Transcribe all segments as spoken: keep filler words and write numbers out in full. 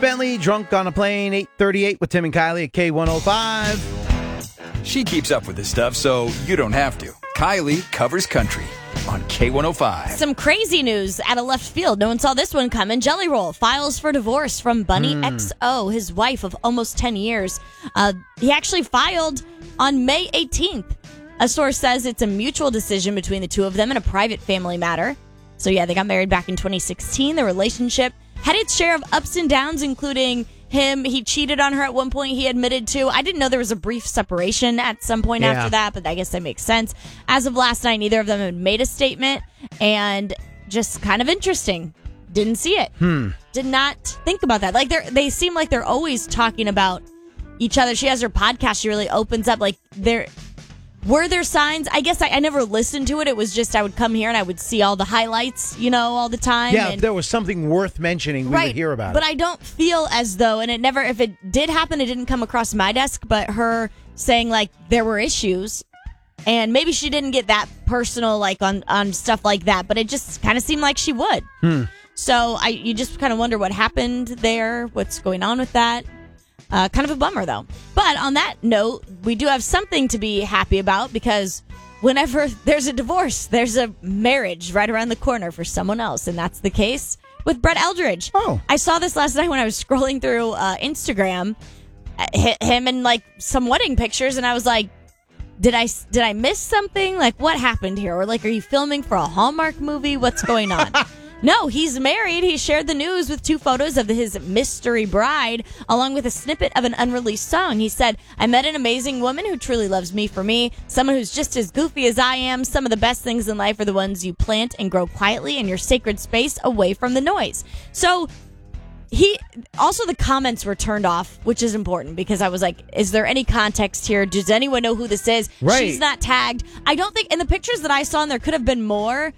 Bentley, Drunk on a Plane, eight thirty-eight with Tim and Kylie at K one oh five. She keeps up with this stuff, so you don't have to. Kylie covers country on K one oh five. Some crazy news out of left field. No one saw this one coming. Jelly Roll files for divorce from Bunny Mm. X O, his wife of almost ten years. Uh, he actually filed on May eighteenth. A source says it's a mutual decision between the two of them in a private family matter. So yeah, they got married back in twenty sixteen. The relationship had its share of ups and downs, including him. He cheated on her at one point, he admitted to. I didn't know there was a brief separation at some point Yeah. after that, but I guess that makes sense. As of last night, neither of them had made a statement, and just kind of interesting. Didn't see it. Hmm. Did not think about that. Like they they seem like they're always talking about each other. She has her podcast. She really opens up. Like there were there signs. I guess I, I never listened to it. It was just I would come here and I would see all the highlights, you know, all the time. Yeah, and, if there was something worth mentioning, we right, would hear about but it. I don't feel as though, and it never, if it did happen, it didn't come across my desk, but her saying like there were issues. And maybe she didn't get that personal, like on, on stuff like that, but it just kind of seemed like she would. Hmm. So I, you just kind of wonder what happened there, what's going on with that. Uh, kind of a bummer, though. But on that note, we do have something to be happy about, because whenever there's a divorce, there's a marriage right around the corner for someone else, and that's the case with Brett Eldridge. Oh. I saw this last night when I was scrolling through uh, Instagram, uh, hi- him and like some wedding pictures, and I was like, Did I did I miss something? Like, what happened here? Or like, are you filming for a Hallmark movie? What's going on? No, he's married. He shared the news with two photos of his mystery bride, along with a snippet of an unreleased song. He said, I met an amazing woman who truly loves me for me, someone who's just as goofy as I am. Some of the best things in life are the ones you plant and grow quietly in your sacred space away from the noise. So he also, the comments were turned off, which is important, because I was like, is there any context here? Does anyone know who this is? Right. She's not tagged. I don't think in the pictures that I saw, and there could have been more,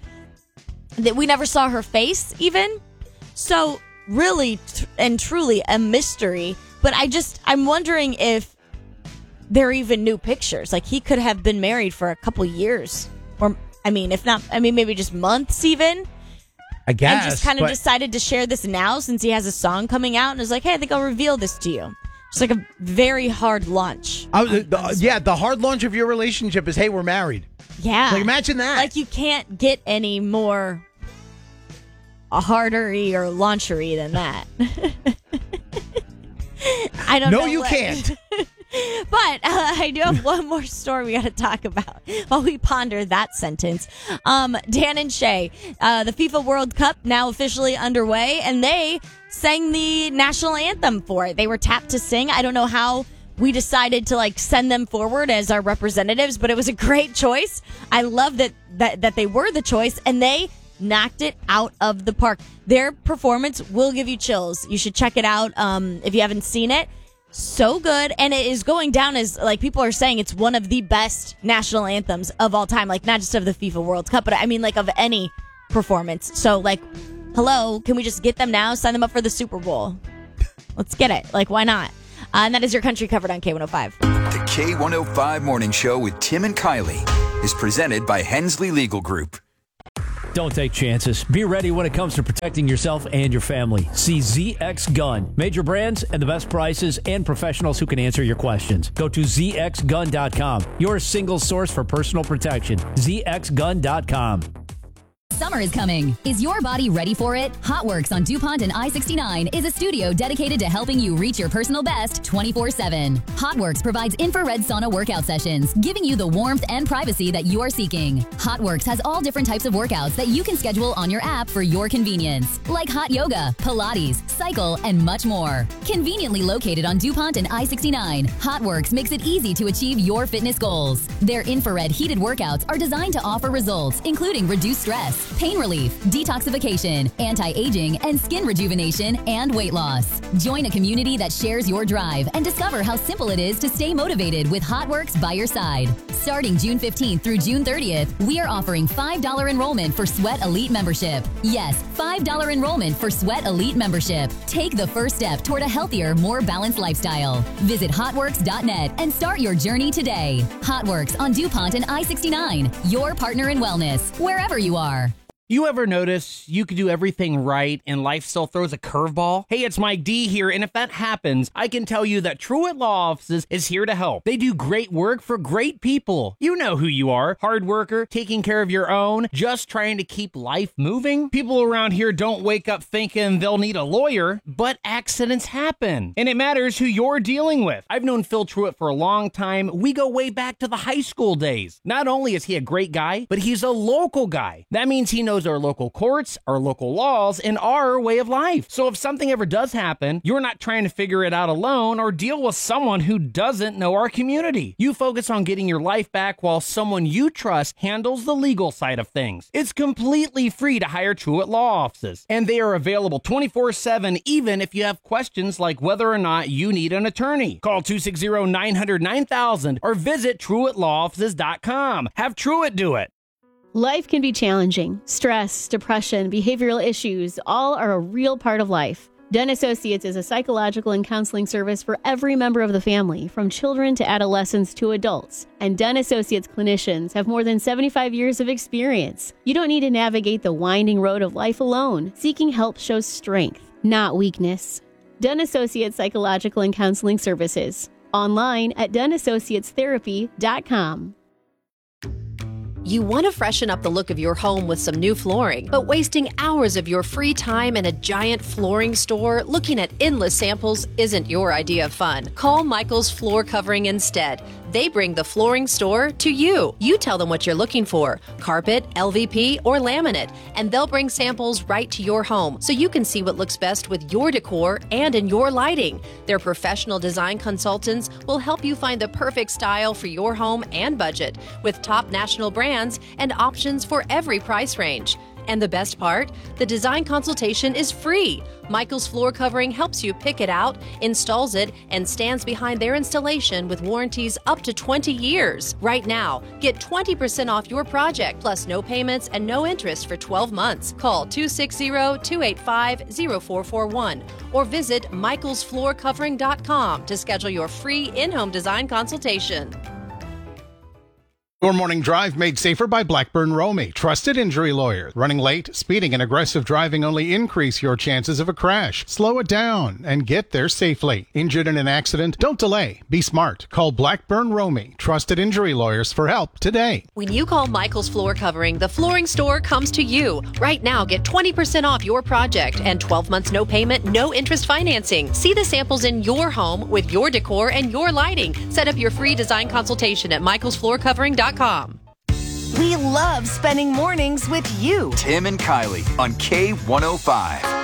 that we never saw her face even. So really t- and truly a mystery. But I just, I'm wondering if there are even new pictures. Like, he could have been married for a couple years, or I mean, if not, I mean, maybe just months even. I guess. And just kind of but- decided to share this now since he has a song coming out, and is like, hey, I think I'll reveal this to you. It's like a very hard launch. I was- the- yeah, the hard launch of your relationship is, hey, we're married. Yeah. Like, imagine that. Like, you can't get any more hardery or launchery than that. I don't no, know. you what- can't. But uh, I do have one more story we got to talk about while we ponder that sentence. Um, Dan and Shay, uh, the FIFA World Cup now officially underway, and they sang the national anthem for it. They were tapped to sing. I don't know how we decided to like send them forward as our representatives, but it was a great choice. I love that that, that they were the choice, and they knocked it out of the park. Their performance will give you chills. You should check it out um, if you haven't seen it. So good, and it is going down as, like, people are saying it's one of the best national anthems of all time, like, not just of the FIFA World Cup, but I mean, like, of any performance. So, like, hello, can we just get them now? Sign them up for the Super Bowl. Let's get it. Like, why not? Uh, and that is your country covered on K one oh five. The K one oh five Morning Show with Tim and Kylie is presented by Hensley Legal Group. Don't take chances. Be ready when it comes to protecting yourself and your family. See Z X Gun. Major brands and the best prices and professionals who can answer your questions. Go to Z X gun dot com. Your single source for personal protection. Z X gun dot com. Summer is coming. Is your body ready for it? HotWorks on DuPont and I sixty-nine is a studio dedicated to helping you reach your personal best twenty-four seven. HotWorks provides infrared sauna workout sessions, giving you the warmth and privacy that you are seeking. HotWorks has all different types of workouts that you can schedule on your app for your convenience, like hot yoga, Pilates, cycle, and much more. Conveniently located on DuPont and I sixty-nine, HotWorks makes it easy to achieve your fitness goals. Their infrared heated workouts are designed to offer results, including reduced stress, pain relief, detoxification, anti-aging, and skin rejuvenation and weight loss. Join a community that shares your drive and discover how simple it is to stay motivated with HotWorks by your side. Starting June fifteenth through June thirtieth, we are offering five dollars enrollment for Sweat Elite membership. Yes, five dollars enrollment for Sweat Elite membership. Take the first step toward a healthier, more balanced lifestyle. Visit hotworks dot net and start your journey today. HotWorks on DuPont and I sixty-nine, your partner in wellness, wherever you are. You ever notice you could do everything right and life still throws a curveball? Hey, it's Mike D here, and if that happens, I can tell you that Truett Law Offices is here to help. They do great work for great people. You know who you are. Hard worker, taking care of your own, just trying to keep life moving. People around here don't wake up thinking they'll need a lawyer, but accidents happen, and it matters who you're dealing with. I've known Phil Truett for a long time. We go way back to the high school days. Not only is he a great guy, but he's a local guy. That means he knows our local courts, our local laws, and our way of life. So if something ever does happen, you're not trying to figure it out alone or deal with someone who doesn't know our community. You focus on getting your life back while someone you trust handles the legal side of things. It's completely free to hire Truett Law Offices, and they are available twenty-four seven even if you have questions like whether or not you need an attorney. Call two six zero, nine hundred, nine thousand or visit Truett Law Offices dot com. Have Truett do it. Life can be challenging. Stress, depression, behavioral issues, all are a real part of life. Dunn Associates is a psychological and counseling service for every member of the family, from children to adolescents to adults. And Dunn Associates clinicians have more than seventy-five years of experience. You don't need to navigate the winding road of life alone. Seeking help shows strength, not weakness. Dunn Associates Psychological and Counseling Services. Online at Dunn Associates Therapy dot com. You want to freshen up the look of your home with some new flooring, but wasting hours of your free time in a giant flooring store looking at endless samples isn't your idea of fun. Call Michael's Floor Covering instead. They bring the flooring store to you. You tell them what you're looking for, carpet, L V P, or laminate, and they'll bring samples right to your home so you can see what looks best with your decor and in your lighting. Their professional design consultants will help you find the perfect style for your home and budget, with top national brands and options for every price range. And the best part? The design consultation is free. Michael's Floor Covering helps you pick it out, installs it, and stands behind their installation with warranties up to twenty years. Right now, get twenty percent off your project, plus no payments and no interest for twelve months. Call two six zero, two eight five, zero four four one or visit Michaels Floor Covering dot com to schedule your free in-home design consultation. Your morning drive made safer by Blackburn Romey, trusted injury lawyer. Running late, speeding, and aggressive driving only increase your chances of a crash. Slow it down and get there safely. Injured in an accident? Don't delay. Be smart. Call Blackburn Romey, trusted injury lawyers, for help today. When you call Michael's Floor Covering, the flooring store comes to you. Right now, get twenty percent off your project and twelve months no payment, no interest financing. See the samples in your home with your decor and your lighting. Set up your free design consultation at Michaels Floor Covering dot com. We love spending mornings with you. Tim and Kylie on K one oh five.